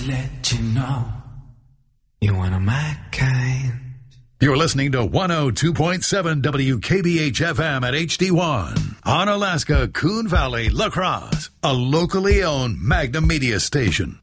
to let you know you're one of my kind. You're listening to 102.7 WKBH-FM at HD1 on Alaska, Coon Valley, La Crosse, a locally owned Magnum Media station.